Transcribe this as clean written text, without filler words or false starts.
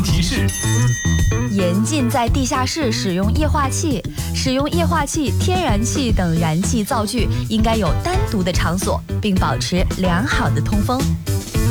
提示： 严禁在地下室使用液化气，使用液化气、天然气等燃气灶具应该有单独的场所，并保持良好的通风。